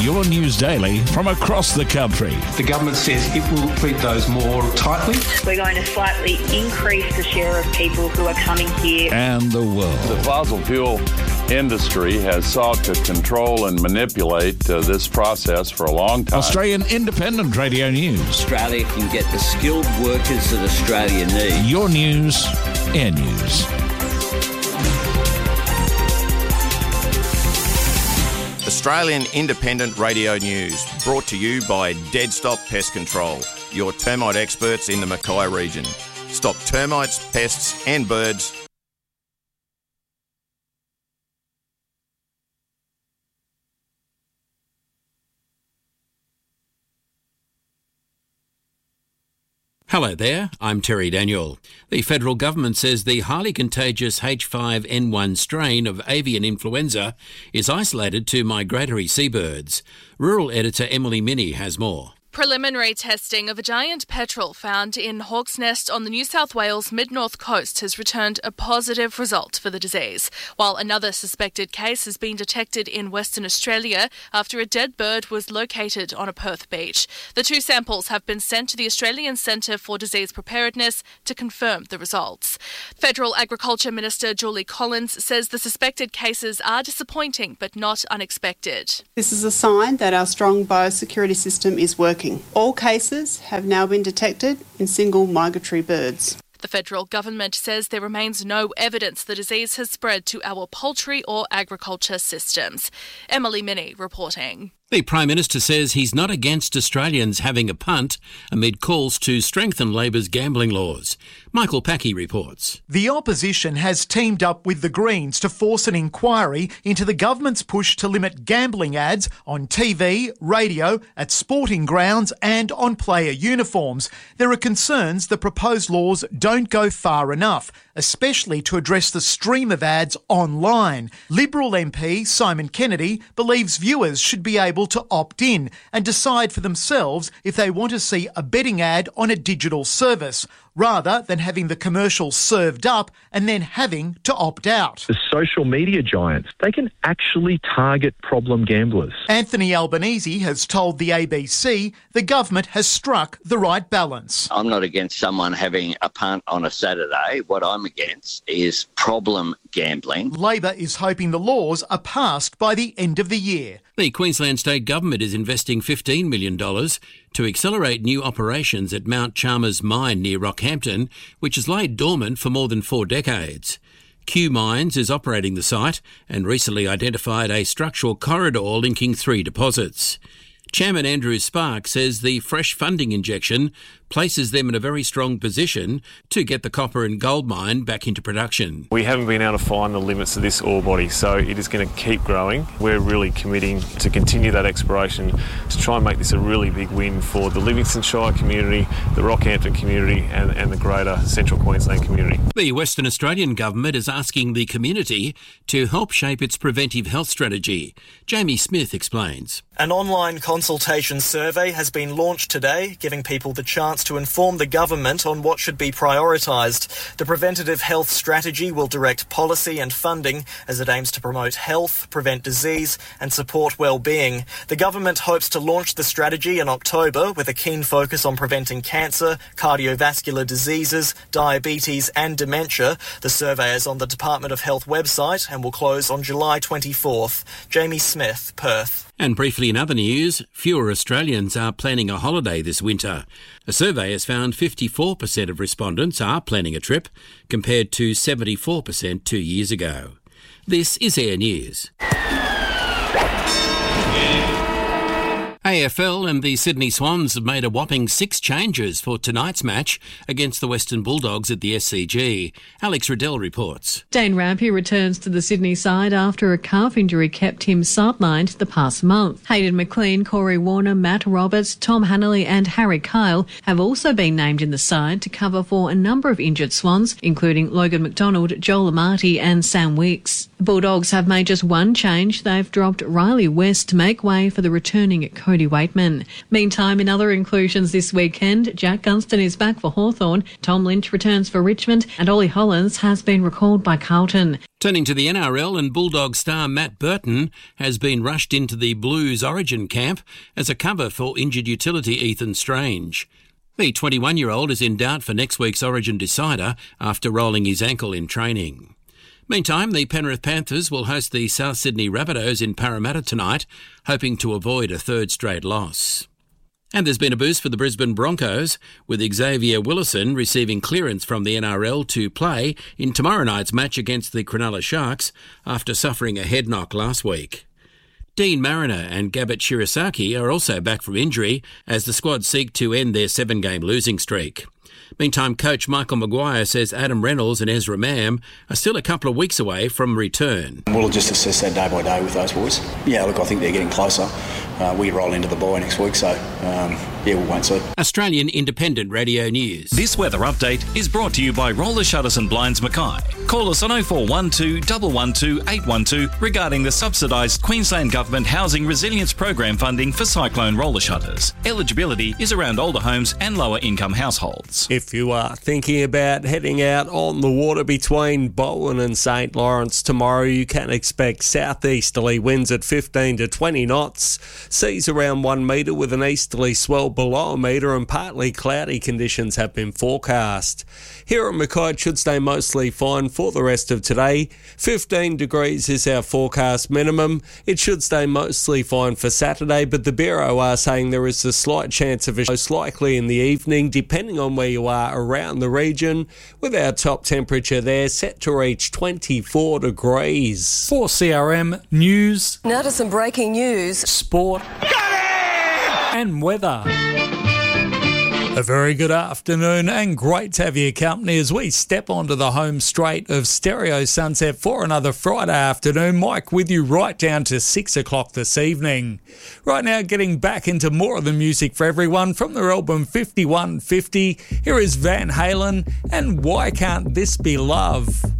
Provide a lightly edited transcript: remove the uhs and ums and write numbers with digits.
your news daily from across the country. The government says it will treat those more tightly. We're going to slightly increase the share of people who are coming here. And the world. The fossil fuel industry has sought to control and manipulate this process for a long time. Australian Independent Radio News. Australia can get the skilled workers that Australia needs. Your news, Air News. Australian Independent Radio News, brought to you by Dead Stop Pest Control, your termite experts in the Mackay region. Stop termites, pests and birds. Hello there, I'm Terry Daniel. The federal government says the highly contagious H5N1 strain of avian influenza is isolated to migratory seabirds. Rural editor Emily Minnie has more. Preliminary testing of a giant petrel found in Hawk's Nest on the New South Wales mid-north coast has returned a positive result for the disease, while another suspected case has been detected in Western Australia after a dead bird was located on a Perth beach. The two samples have been sent to the Australian Centre for Disease Preparedness to confirm the results. Federal Agriculture Minister Julie Collins says the suspected cases are disappointing but not unexpected. This is a sign that our strong biosecurity system is working. All cases have now been detected in single migratory birds. The federal government says there remains no evidence the disease has spread to our poultry or agriculture systems. Emily Minnie reporting. The Prime Minister says he's not against Australians having a punt amid calls to strengthen Labor's gambling laws. Michael Packey reports. The opposition has teamed up with the Greens to force an inquiry into the government's push to limit gambling ads on TV, radio, at sporting grounds and on player uniforms. There are concerns the proposed laws don't go far enough, especially to address the stream of ads online. Liberal MP Simon Kennedy believes viewers should be able to opt in and decide for themselves if they want to see a betting ad on a digital service, rather than having the commercial served up and then having to opt out. The social media giants, they can actually target problem gamblers. Anthony Albanese has told the ABC the government has struck the right balance. I'm not against someone having a punt on a Saturday. What I'm against is problem gambling. Labor is hoping the laws are passed by the end of the year. The Queensland State Government is investing $15 million to accelerate new operations at Mount Chalmers Mine near Rockhampton, which has laid dormant for more than 4 decades. Q Mines is operating the site and recently identified a structural corridor linking 3 deposits. Chairman Andrew Spark says the fresh funding injection places them in a very strong position to get the copper and gold mine back into production. We haven't been able to find the limits of this ore body, so it is going to keep growing. We're really committing to continue that exploration to try and make this a really big win for the Livingston Shire community, the Rockhampton community and the greater Central Queensland community. The Western Australian Government is asking the community to help shape its preventive health strategy. Jamie Smith explains. An online consultation survey has been launched today, giving people the chance to inform the government on what should be prioritised. The preventative health strategy will direct policy and funding as it aims to promote health, prevent disease and support well-being. The government hopes to launch the strategy in October with a keen focus on preventing cancer, cardiovascular diseases, diabetes and dementia. The survey is on the Department of Health website and will close on July 24th. Jamie Smith, Perth. And briefly in other news, fewer Australians are planning a holiday this winter. A survey has found 54% of respondents are planning a trip, compared to 74% 2 years ago. This is Air News. AFL and the Sydney Swans have made a whopping 6 changes for tonight's match against the Western Bulldogs at the SCG. Alex Riddell reports. Dane Rampe returns to the Sydney side after a calf injury kept him sidelined the past month. Hayden McLean, Corey Warner, Matt Roberts, Tom Hanley and Harry Kyle have also been named in the side to cover for a number of injured Swans, including Logan McDonald, Joel Amati and Sam Wicks. The Bulldogs have made just one change. They've dropped Riley West to make way for the returning Cody Cody Waitman. Meantime, in other inclusions this weekend, Jack Gunston is back for Hawthorn, Tom Lynch returns for Richmond, and Ollie Hollands has been recalled by Carlton. Turning to the NRL, and Bulldog star Matt Burton has been rushed into the Blues Origin camp as a cover for injured utility Ethan Strange. The 21-year-old is in doubt for next week's Origin decider after rolling his ankle in training. Meantime, the Penrith Panthers will host the South Sydney Rabbitohs in Parramatta tonight, hoping to avoid a third straight loss. And there's been a boost for the Brisbane Broncos, with Xavier Willison receiving clearance from the NRL to play in tomorrow night's match against the Cronulla Sharks after suffering a head knock last week. Dean Mariner and Gabbett Shirisaki are also back from injury as the squad seek to end their 7-game losing streak. Meantime, coach Michael Maguire says Adam Reynolds and Ezra Mam are still a couple of weeks away from return. We'll just assess that day by day with those boys. Yeah, look, I think they're getting closer. We roll into the bye next week, so we'll wait and see. Australian Independent Radio News. This weather update is brought to you by Roller Shutters and Blinds Mackay. Call us on 0412 112 812 regarding the subsidised Queensland Government Housing Resilience Program funding for cyclone roller shutters. Eligibility is around older homes and lower income households. If you are thinking about heading out on the water between Bowen and St Lawrence tomorrow, you can expect southeasterly winds at 15 to 20 knots. Seas around 1 metre with an easterly swell below a metre, and partly cloudy conditions have been forecast. Here at Mackay, it should stay mostly fine for the rest of today. 15 degrees is our forecast minimum. It should stay mostly fine for Saturday, but the Bureau are saying there is a slight chance of a most likely in the evening, depending on where you are around the region, with our top temperature there set to reach 24 degrees. For CRM News. Now to some breaking news. Sport. And weather. A very good afternoon and great to have your company as we step onto the home straight of Stereo Sunset for another Friday afternoon. Mike with you right down to 6 o'clock this evening. Right now, getting back into more of the music for everyone from their album 5150. Here is Van Halen and Why Can't This Be Love?